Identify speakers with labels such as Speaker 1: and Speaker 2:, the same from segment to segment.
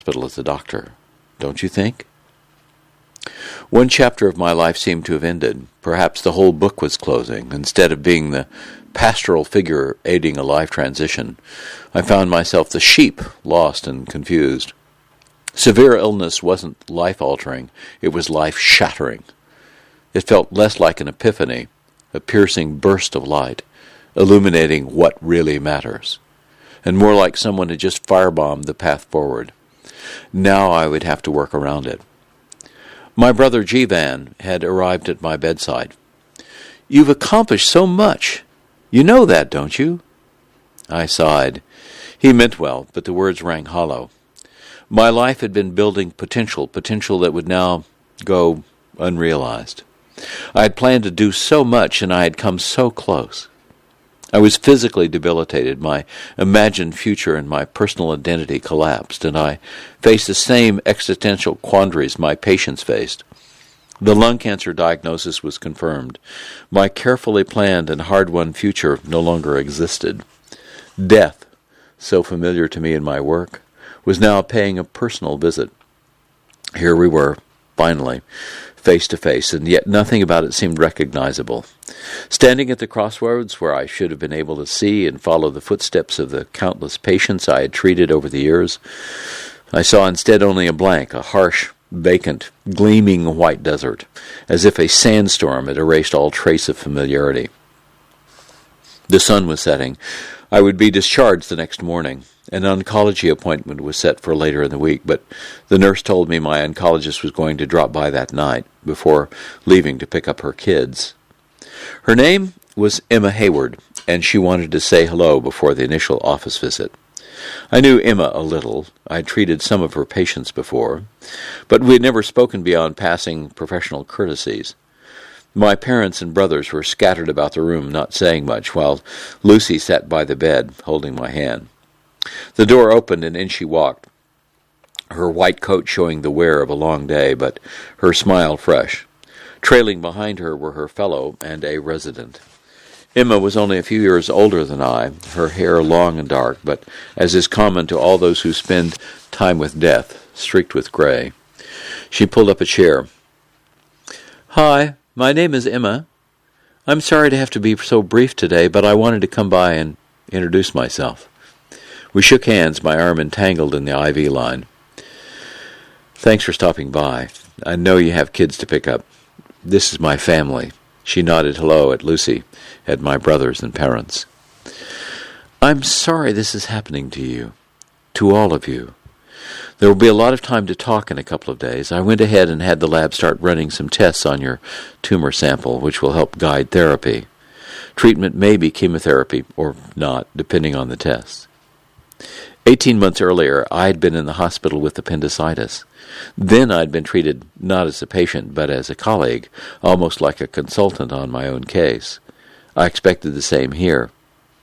Speaker 1: hospital as a doctor, don't you think? One chapter of my life seemed to have ended. Perhaps the whole book was closing. Instead of being the pastoral figure aiding a life transition, I found myself the sheep, lost and confused. Severe illness wasn't life-altering, it was life-shattering. It felt less like an epiphany, a piercing burst of light, illuminating what really matters, and more like someone had just firebombed the path forward. Now I would have to work around it. My brother Jivan had arrived at my bedside. "You've accomplished so much. You know that, don't you?" I sighed. He meant well, but the words rang hollow. My life had been building potential that would now go unrealized. I had planned to do so much, and I had come so close. I was physically debilitated. My imagined future and my personal identity collapsed, and I faced the same existential quandaries my patients faced. The lung cancer diagnosis was confirmed. My carefully planned and hard-won future no longer existed. Death, so familiar to me in my work, was now paying a personal visit. Here we were, finally, face to face, and yet nothing about it seemed recognizable. Standing at the crossroads where I should have been able to see and follow the footsteps of the countless patients I had treated over the years, I saw instead only a blank, a harsh, vacant, gleaming white desert, as if a sandstorm had erased all trace of familiarity. The sun was setting. I would be discharged the next morning. An oncology appointment was set for later in the week, but the nurse told me my oncologist was going to drop by that night before leaving to pick up her kids. Her name was Emma Hayward, and she wanted to say hello before the initial office visit. I knew Emma a little. I'd treated some of her patients before, but we had never spoken beyond passing professional courtesies. My parents and brothers were scattered about the room, not saying much, while Lucy sat by the bed, holding my hand. The door opened, and in she walked, her white coat showing the wear of a long day, but her smile fresh. Trailing behind her were her fellow and a resident. Emma was only a few years older than I, her hair long and dark, but, as is common to all those who spend time with death, streaked with gray. She pulled up a chair. "Hi, my name is Emma. I'm sorry to have to be so brief today, but I wanted to come by and introduce myself." We shook hands, my arm entangled in the IV line. "Thanks for stopping by. I know you have kids to pick up. This is my family." She nodded hello at Lucy, at my brothers and parents. "I'm sorry this is happening to you, to all of you. There will be a lot of time to talk in a couple of days. I went ahead and had the lab start running some tests on your tumor sample, which will help guide therapy. Treatment may be chemotherapy or not, depending on the tests. 18 months earlier, I'd been in the hospital with appendicitis. Then I'd been treated not as a patient, but as a colleague, almost like a consultant on my own case. I expected the same here.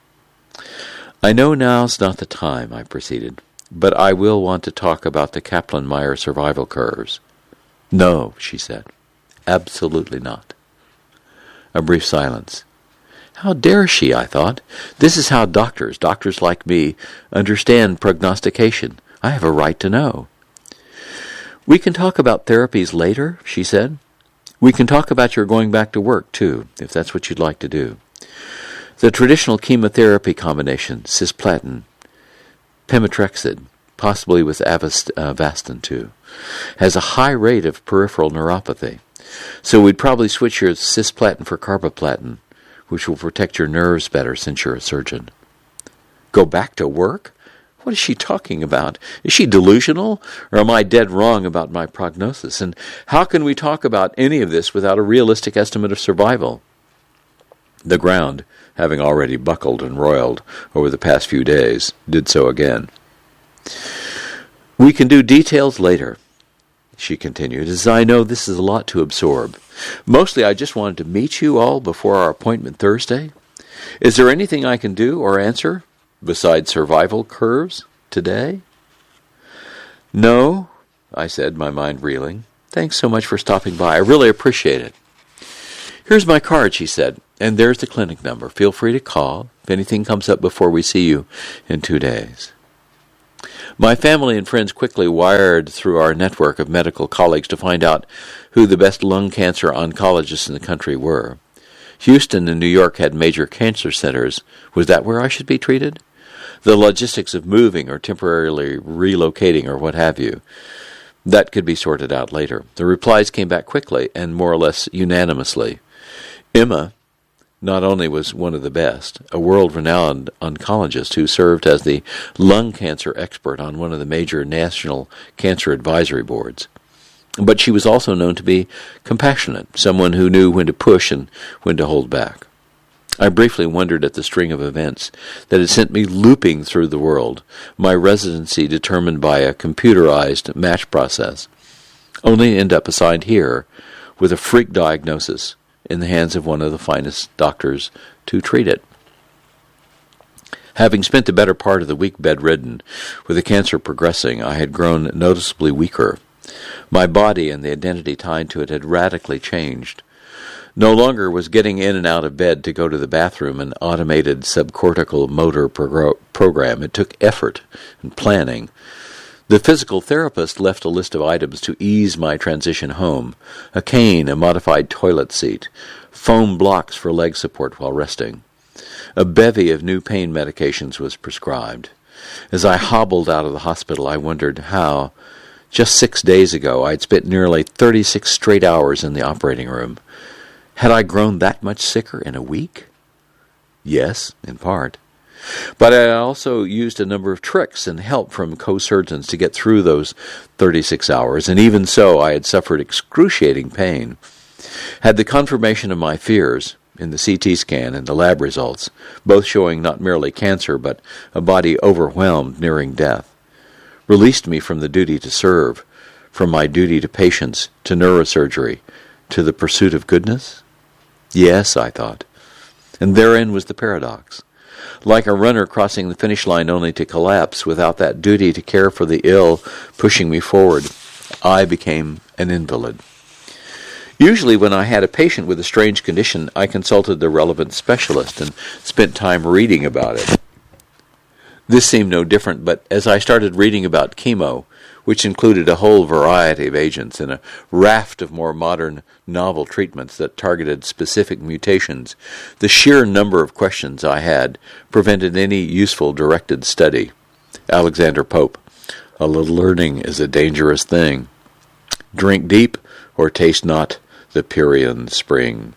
Speaker 1: "I know now's not the time," I proceeded, "but I will want to talk about the Kaplan-Meier survival curves." "No," she said. "Absolutely not." A brief silence. How dare she, I thought. This is how doctors like me, understand prognostication. I have a right to know. "We can talk about therapies later," she said. "We can talk about your going back to work, too, if that's what you'd like to do. The traditional chemotherapy combination, cisplatin, pemetrexed, possibly with Avastin, too, has a high rate of peripheral neuropathy. So we'd probably switch your cisplatin for carboplatin, which will protect your nerves better since you're a surgeon." Go back to work? What is she talking about? Is she delusional? Or am I dead wrong about my prognosis? And how can we talk about any of this without a realistic estimate of survival? The ground, having already buckled and roiled over the past few days, did so again. "We can do details later," she continued, "as I know this is a lot to absorb. Mostly I just wanted to meet you all before our appointment Thursday. Is there anything I can do or answer besides survival curves today?" "No," I said, my mind reeling. "Thanks so much for stopping by. I really appreciate it." "Here's my card," she said, "and there's the clinic number. Feel free to call if anything comes up before we see you in 2 days." My family and friends quickly wired through our network of medical colleagues to find out who the best lung cancer oncologists in the country were. Houston and New York had major cancer centers. Was that where I should be treated? The logistics of moving or temporarily relocating or what have you, that could be sorted out later. The replies came back quickly and more or less unanimously. Emma not only was one of the best, a world-renowned oncologist who served as the lung cancer expert on one of the major national cancer advisory boards, but she was also known to be compassionate, someone who knew when to push and when to hold back. I briefly wondered at the string of events that had sent me looping through the world, my residency determined by a computerized match process, only to end up assigned here with a freak diagnosis in the hands of one of the finest doctors to treat it. Having spent the better part of the week bedridden, with the cancer progressing, I had grown noticeably weaker. My body and the identity tied to it had radically changed. No longer was getting in and out of bed to go to the bathroom an automated subcortical motor program. It took effort and planning. The physical therapist left a list of items to ease my transition home: a cane, a modified toilet seat, foam blocks for leg support while resting. A bevy of new pain medications was prescribed. As I hobbled out of the hospital, I wondered how, just 6 days ago, I'd spent nearly 36 straight hours in the operating room. Had I grown that much sicker in a week? Yes, in part. But I also used a number of tricks and help from co-surgeons to get through those 36 hours, and even so I had suffered excruciating pain. Had the confirmation of my fears in the CT scan and the lab results, both showing not merely cancer but a body overwhelmed nearing death, released me from the duty to serve, from my duty to patients, to neurosurgery, to the pursuit of goodness? Yes, I thought. And therein was the paradox. Like a runner crossing the finish line only to collapse without that duty to care for the ill pushing me forward, I became an invalid. Usually when I had a patient with a strange condition, I consulted the relevant specialist and spent time reading about it. This seemed no different, but as I started reading about chemo, which included a whole variety of agents and a raft of more modern, novel treatments that targeted specific mutations, the sheer number of questions I had prevented any useful directed study. Alexander Pope, a little learning is a dangerous thing. Drink deep, or taste not the Pierian spring.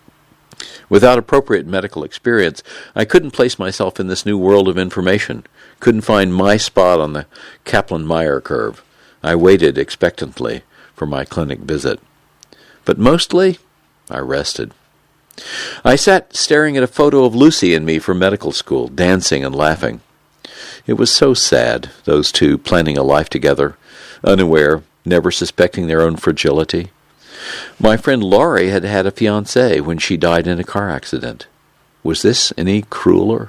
Speaker 1: Without appropriate medical experience, I couldn't place myself in this new world of information, couldn't find my spot on the Kaplan-Meier curve. I waited expectantly for my clinic visit. But mostly, I rested. I sat staring at a photo of Lucy and me from medical school, dancing and laughing. It was so sad, those two planning a life together, unaware, never suspecting their own fragility. My friend Laurie had had a fiancé when she died in a car accident. Was this any crueler?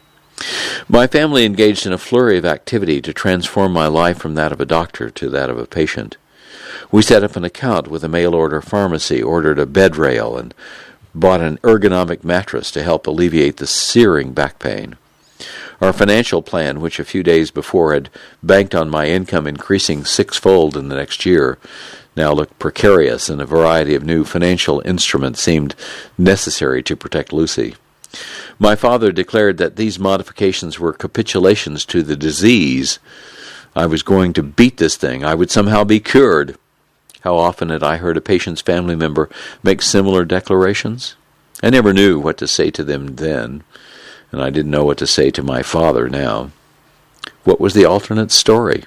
Speaker 1: My family engaged in a flurry of activity to transform my life from that of a doctor to that of a patient. We set up an account with a mail-order pharmacy, ordered a bed rail, and bought an ergonomic mattress to help alleviate the searing back pain. Our financial plan, which a few days before had banked on my income increasing sixfold in the next year, now looked precarious, and a variety of new financial instruments seemed necessary to protect Lucy. My father declared that these modifications were capitulations to the disease. I was going to beat this thing. I would somehow be cured. How often had I heard a patient's family member make similar declarations? I never knew what to say to them then, and I didn't know what to say to my father now. What was the alternate story?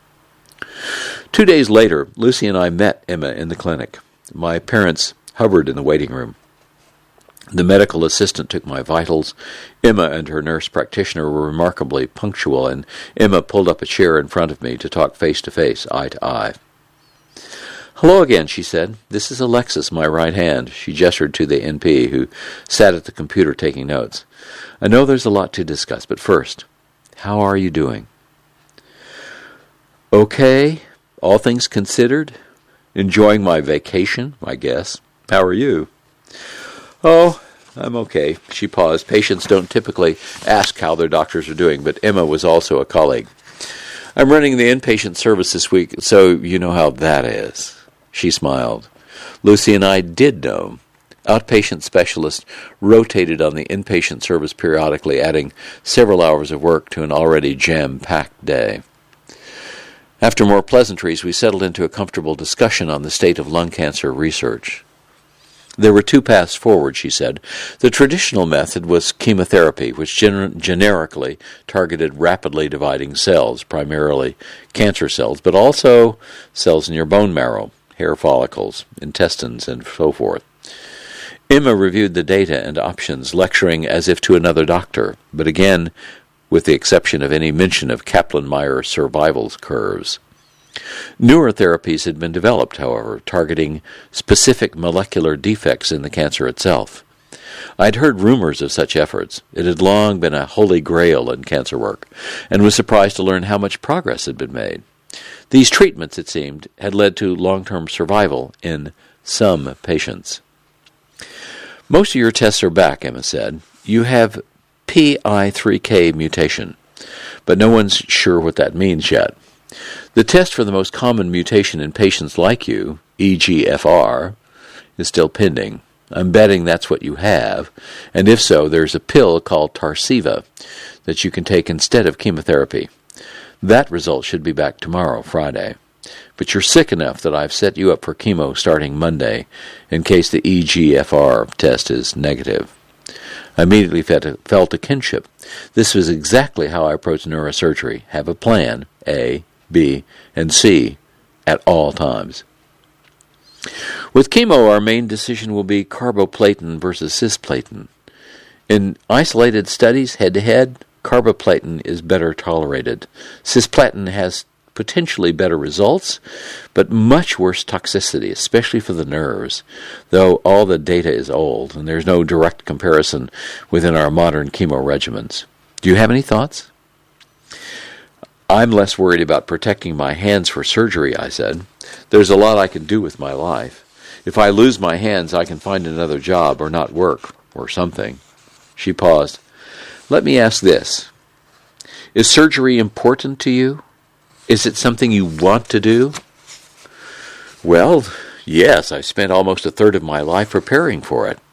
Speaker 1: 2 days later, Lucy and I met Emma in the clinic. My parents hovered in the waiting room. The medical assistant took my vitals. Emma and her nurse practitioner were remarkably punctual, and Emma pulled up a chair in front of me to talk face-to-face, eye-to-eye. "Hello again," she said. "This is Alexis, my right hand." She gestured to the NP, who sat at the computer taking notes. "I know there's a lot to discuss, but first, how are you doing?" "Okay, all things considered. Enjoying my vacation, I guess. How are you?" "Oh, I'm okay." She paused. Patients don't typically ask how their doctors are doing, but Emma was also a colleague. I'm running the inpatient service this week, so you know how that is. She smiled. Lucy and I did know. Outpatient specialists rotated on the inpatient service periodically, adding several hours of work to an already jam-packed day. After more pleasantries, we settled into a comfortable discussion on the state of lung cancer research. There were two paths forward, she said. The traditional method was chemotherapy, which generically targeted rapidly dividing cells, primarily cancer cells, but also cells in your bone marrow, hair follicles, intestines, and so forth. Emma reviewed the data and options, lecturing as if to another doctor, but again, with the exception of any mention of Kaplan-Meier survival curves. Newer therapies had been developed, however, targeting specific molecular defects in the cancer itself. I'd heard rumors of such efforts. It had long been a holy grail in cancer work, and was surprised to learn how much progress had been made. These treatments, it seemed, had led to long-term survival in some patients. Most of your tests are back, Emma said. You have PI3K mutation, but no one's sure what that means yet. The test for the most common mutation in patients like you, EGFR, is still pending. I'm betting that's what you have, and if so, there's a pill called Tarceva that you can take instead of chemotherapy. That result should be back tomorrow, Friday. But you're sick enough that I've set you up for chemo starting Monday, in case the EGFR test is negative. I immediately felt a kinship. This was exactly how I approach neurosurgery. Have a plan, A, B, and C, at all times. With chemo, our main decision will be carboplatin versus cisplatin. In isolated studies, head-to-head, carboplatin is better tolerated. Cisplatin has potentially better results, but much worse toxicity, especially for the nerves, though all the data is old, and there's no direct comparison within our modern chemo regimens. Do you have any thoughts? I'm less worried about protecting my hands for surgery, I said. There's a lot I can do with my life. If I lose my hands, I can find another job or not work or something. She paused. Let me ask this. Is surgery important to you? Is it something you want to do? Well, yes, I spent almost a third of my life preparing for it.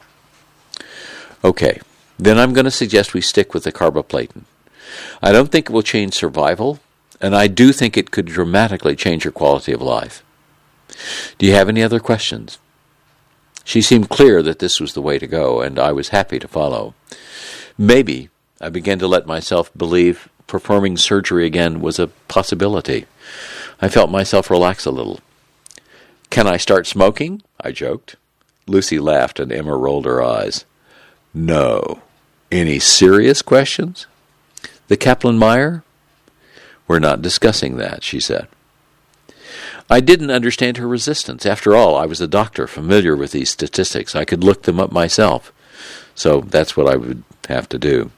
Speaker 1: Okay, then I'm going to suggest we stick with the carboplatin. I don't think it will change survival, and I do think it could dramatically change your quality of life. Do you have any other questions? She seemed clear that this was the way to go, and I was happy to follow. Maybe I began to let myself believe performing surgery again was a possibility. I felt myself relax a little. Can I start smoking? I joked. Lucy laughed, and Emma rolled her eyes. No. Any serious questions? The Kaplan-Meier? We're not discussing that, she said. I didn't understand her resistance. After all, I was a doctor familiar with these statistics. I could look them up myself. So that's what I would have to do.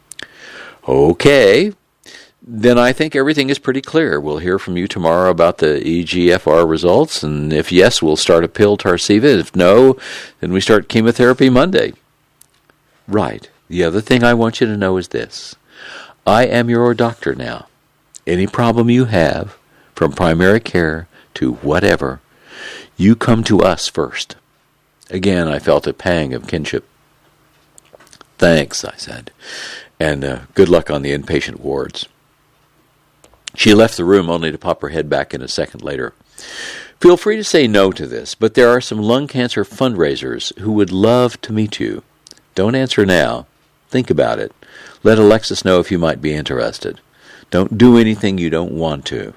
Speaker 1: Okay. Then I think everything is pretty clear. We'll hear from you tomorrow about the EGFR results, and if yes, we'll start a pill Tarceva. If no, then we start chemotherapy Monday. Right. The other thing I want you to know is this. I am your doctor now. Any problem you have, from primary care to whatever, you come to us first. Again, I felt a pang of kinship. Thanks, I said, and good luck on the inpatient wards. She left the room only to pop her head back in a second later. Feel free to say no to this, but there are some lung cancer fundraisers who would love to meet you. Don't answer now. Think about it. Let Alexis know if you might be interested. Don't do anything you don't want to.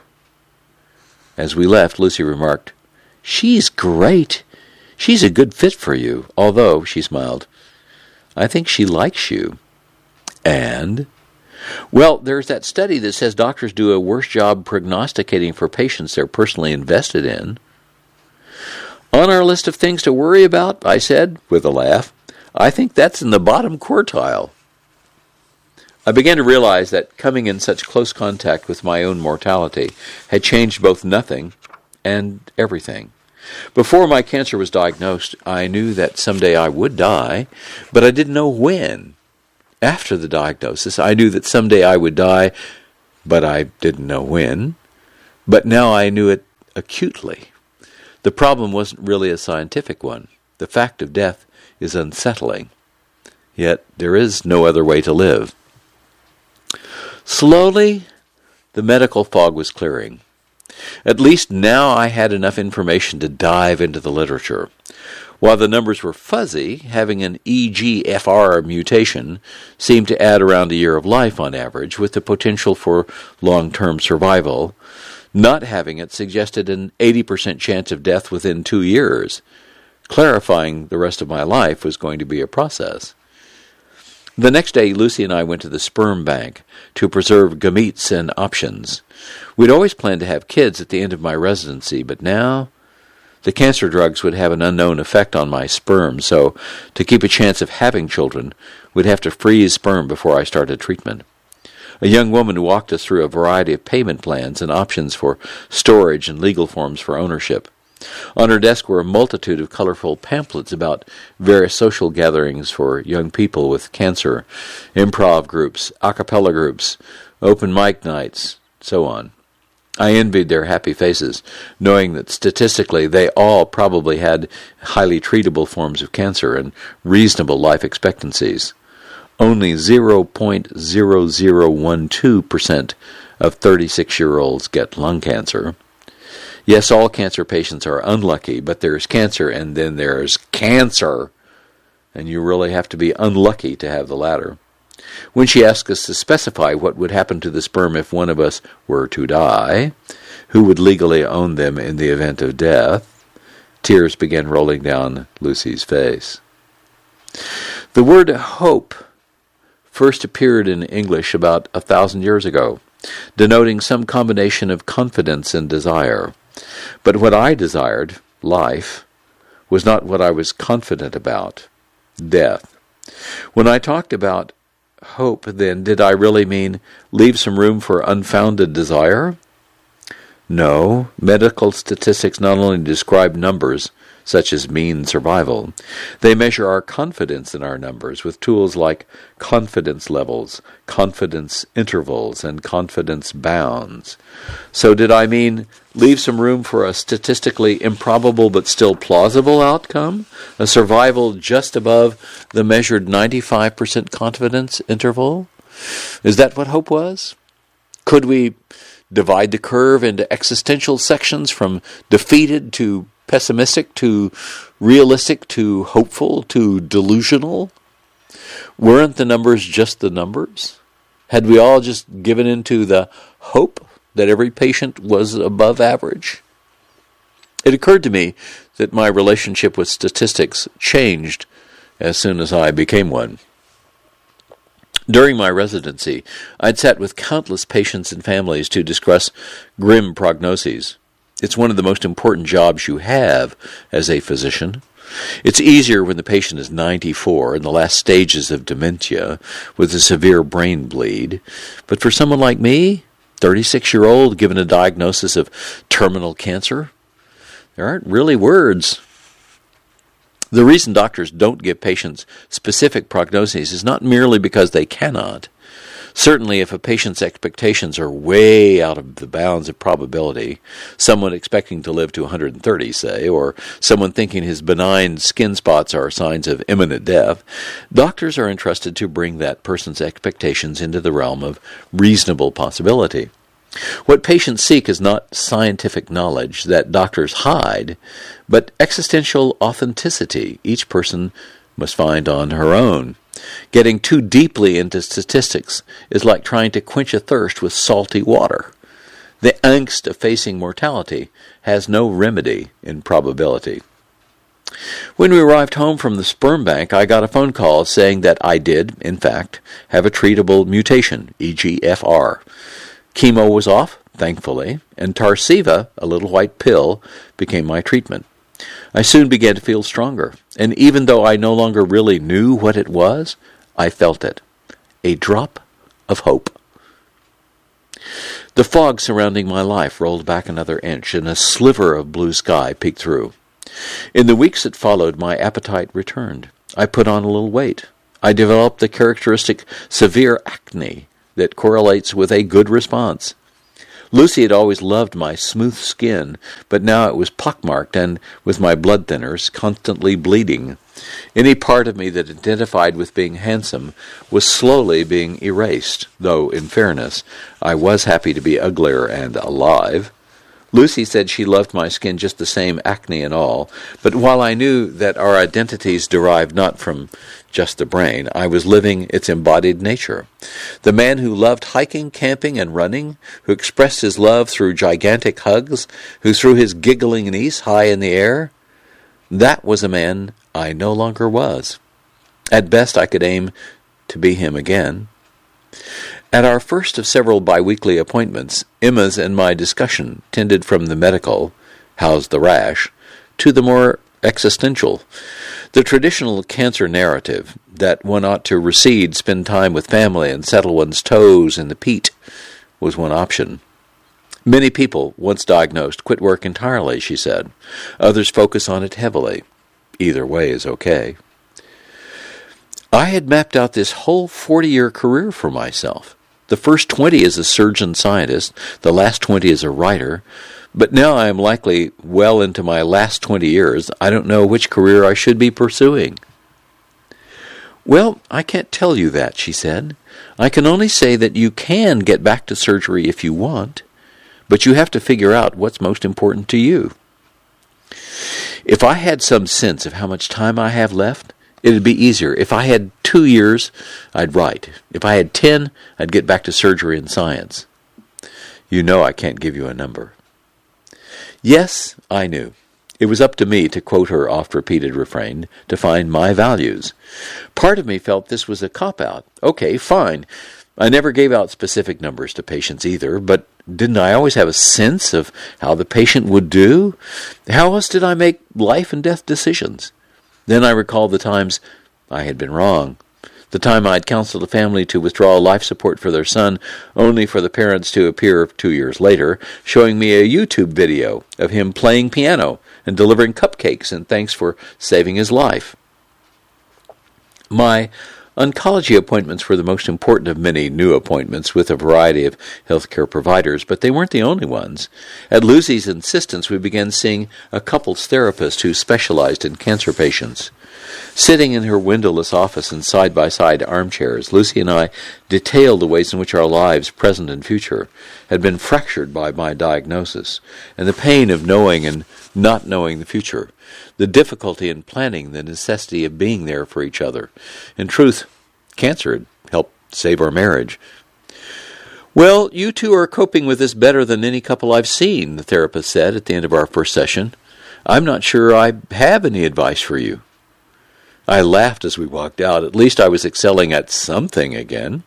Speaker 1: As we left, Lucy remarked, She's great. She's a good fit for you, although, she smiled, I think she likes you. And? Well, there's that study that says doctors do a worse job prognosticating for patients they're personally invested in. On our list of things to worry about, I said, with a laugh, I think that's in the bottom quartile. I began to realize that coming in such close contact with my own mortality had changed both nothing and everything. Before my cancer was diagnosed, I knew that someday I would die, but I didn't know when. After the diagnosis, I knew that someday I would die, but I didn't know when. But now I knew it acutely. The problem wasn't really a scientific one. The fact of death is unsettling. Yet there is no other way to live. Slowly, the medical fog was clearing. At least now I had enough information to dive into the literature. While the numbers were fuzzy, having an EGFR mutation seemed to add around a year of life on average, with the potential for long-term survival. Not having it suggested an 80% chance of death within 2 years. Clarifying the rest of my life was going to be a process. The next day, Lucy and I went to the sperm bank to preserve gametes and options. We'd always planned to have kids at the end of my residency, but now the cancer drugs would have an unknown effect on my sperm, so to keep a chance of having children, we'd have to freeze sperm before I started treatment. A young woman walked us through a variety of payment plans and options for storage and legal forms for ownership. On her desk were a multitude of colorful pamphlets about various social gatherings for young people with cancer, improv groups, a cappella groups, open mic nights, so on. I envied their happy faces, knowing that statistically they all probably had highly treatable forms of cancer and reasonable life expectancies. Only 0.0012% of 36-year-olds get lung cancer. Yes, all cancer patients are unlucky, but there's cancer and then there's cancer, and you really have to be unlucky to have the latter. When she asked us to specify what would happen to the sperm if one of us were to die, who would legally own them in the event of death, tears began rolling down Lucy's face. The word hope first appeared in English about 1,000 years ago, denoting some combination of confidence and desire. But what I desired, life, was not what I was confident about, death. When I talked about hope, then, did I really mean leave some room for unfounded desire? No, medical statistics not only describe numbers, such as mean survival, they measure our confidence in our numbers with tools like confidence levels, confidence intervals, and confidence bounds. So did I mean leave some room for a statistically improbable but still plausible outcome, a survival just above the measured 95% confidence interval? Is that what hope was? Could we divide the curve into existential sections from defeated to pessimistic to realistic to hopeful to delusional? Weren't the numbers just the numbers? Had we all just given into the hope that every patient was above average? It occurred to me that my relationship with statistics changed as soon as I became one. During my residency, I'd sat with countless patients and families to discuss grim prognoses. It's one of the most important jobs you have as a physician. It's easier when the patient is 94 in the last stages of dementia with a severe brain bleed. But for someone like me, 36-year-old, given a diagnosis of terminal cancer, there aren't really words. The reason doctors don't give patients specific prognoses is not merely because they cannot. Certainly, if a patient's expectations are way out of the bounds of probability, someone expecting to live to 130, say, or someone thinking his benign skin spots are signs of imminent death, doctors are entrusted to bring that person's expectations into the realm of reasonable possibility. What patients seek is not scientific knowledge that doctors hide, but existential authenticity each person must find on her own. Getting too deeply into statistics is like trying to quench a thirst with salty water. The angst of facing mortality has no remedy in probability. When we arrived home from the sperm bank, I got a phone call saying that I did, in fact, have a treatable mutation, EGFR. Chemo was off, thankfully, and Tarceva, a little white pill, became my treatment. I soon began to feel stronger, and even though I no longer really knew what it was, I felt it. A drop of hope. The fog surrounding my life rolled back another inch, and a sliver of blue sky peeked through. In the weeks that followed, my appetite returned. I put on a little weight. I developed the characteristic severe acne that correlates with a good response. Lucy had always loved my smooth skin, but now it was pockmarked and with my blood thinners constantly bleeding. Any part of me that identified with being handsome was slowly being erased, though, in fairness, I was happy to be uglier and alive. Lucy said she loved my skin just the same, acne and all, but while I knew that our identities derived not from just the brain, I was living its embodied nature. The man who loved hiking, camping, and running, who expressed his love through gigantic hugs, who threw his giggling niece high in the air, that was a man I no longer was. At best, I could aim to be him again. At our first of several biweekly appointments, Emma's and my discussion tended from the medical, how's the rash, to the more existential. The traditional cancer narrative, that one ought to recede, spend time with family, and settle one's toes in the peat, was one option. Many people, once diagnosed, quit work entirely, she said. Others focus on it heavily. Either way is okay. I had mapped out this whole 40-year career for myself. The first 20 as a surgeon-scientist, the last 20 as a writer, but now I am likely well into my last 20 years. I don't know which career I should be pursuing. Well, I can't tell you that, she said. I can only say that you can get back to surgery if you want, but you have to figure out what's most important to you. If I had some sense of how much time I have left, it would be easier. If I had 2 years, I'd write. If I had 10, I'd get back to surgery and science. You know I can't give you a number. Yes, I knew. It was up to me, to quote her oft-repeated refrain, to find my values. Part of me felt this was a cop-out. Okay, fine. I never gave out specific numbers to patients either, but didn't I always have a sense of how the patient would do? How else did I make life and death decisions? Then I recalled the times I had been wrong. The time I had counseled a family to withdraw life support for their son, only for the parents to appear 2 years later, showing me a YouTube video of him playing piano and delivering cupcakes in thanks for saving his life. My oncology appointments were the most important of many new appointments with a variety of healthcare providers, but they weren't the only ones. At Lucy's insistence, we began seeing a couples therapist who specialized in cancer patients. Sitting in her windowless office in side-by-side armchairs, Lucy and I detailed the ways in which our lives, present and future, had been fractured by my diagnosis, and the pain of knowing and not knowing the future, the difficulty in planning, the necessity of being there for each other. In truth, cancer had helped save our marriage. Well, you two are coping with this better than any couple I've seen, the therapist said at the end of our first session. I'm not sure I have any advice for you. I laughed as we walked out. At least I was excelling at something again.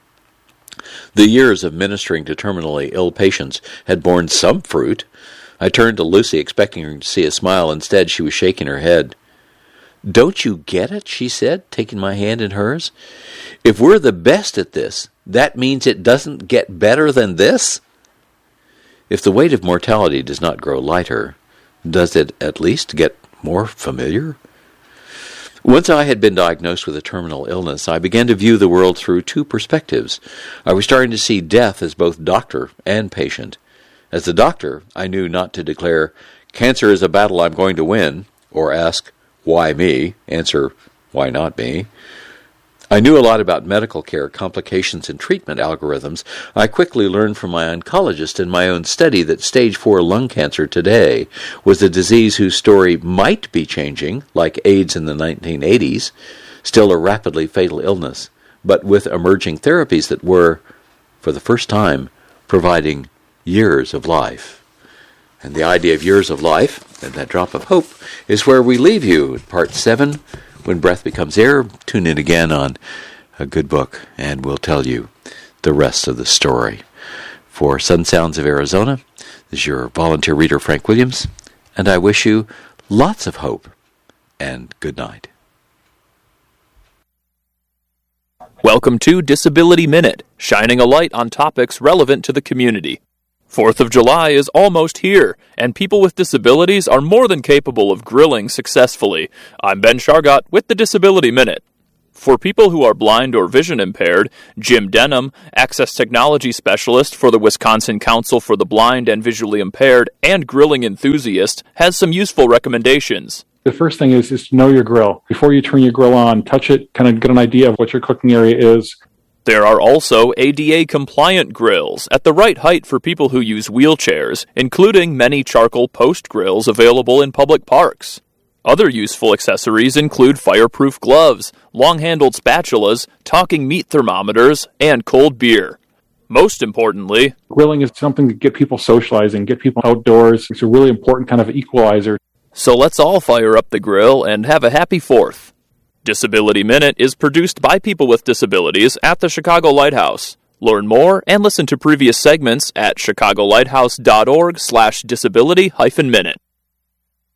Speaker 1: The years of ministering to terminally ill patients had borne some fruit. I turned to Lucy, expecting her to see a smile. Instead, she was shaking her head. Don't you get it? She said, taking my hand in hers. If we're the best at this, that means it doesn't get better than this? If the weight of mortality does not grow lighter, does it at least get more familiar? Once I had been diagnosed with a terminal illness, I began to view the world through two perspectives. I was starting to see death as both doctor and patient. As the doctor, I knew not to declare, "Cancer is a battle I'm going to win," or ask, "Why me?" Answer, "Why not me?" I knew a lot about medical care, complications, and treatment algorithms. I quickly learned from my oncologist in my own study that stage 4 lung cancer today was a disease whose story might be changing, like AIDS in the 1980s, still a rapidly fatal illness, but with emerging therapies that were, for the first time, providing years of life. And the idea of years of life, and that drop of hope, is where we leave you in Part 7, When Breath Becomes Air. Tune in again on A Good Book, and we'll tell you the rest of the story. For Sun Sounds of Arizona, this is your volunteer reader, Frank Williams, and I wish you lots of hope, and good night.
Speaker 2: Welcome to Disability Minute, shining a light on topics relevant to the community. 4th of July is almost here, and people with disabilities are more than capable of grilling successfully. I'm Ben Shargott with the Disability Minute. For people who are blind or vision impaired, Jim Denham, Access Technology Specialist for the Wisconsin Council for the Blind and Visually Impaired and grilling enthusiast, has some useful recommendations.
Speaker 3: The first thing is to know your grill. Before you turn your grill on, touch it, kind of get an idea of what your cooking area is.
Speaker 2: There are also ADA-compliant grills at the right height for people who use wheelchairs, including many charcoal post grills available in public parks. Other useful accessories include fireproof gloves, long-handled spatulas, talking meat thermometers, and cold beer. Most importantly,
Speaker 3: grilling is something to get people socializing, get people outdoors. It's a really important kind of equalizer.
Speaker 2: So let's all fire up the grill and have a happy 4th. Disability Minute is produced by people with disabilities at the Chicago Lighthouse. Learn more and listen to previous segments at chicagolighthouse.org/disability-minute.